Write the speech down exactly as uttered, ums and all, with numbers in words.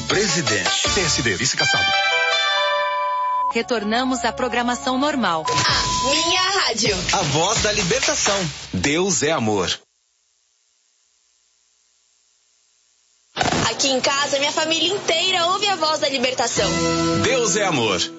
presidente. P S D, vice caçado. Retornamos à programação normal. A minha rádio. A voz da libertação. Deus é amor. Aqui em casa, minha família inteira ouve a voz da libertação. Deus é amor.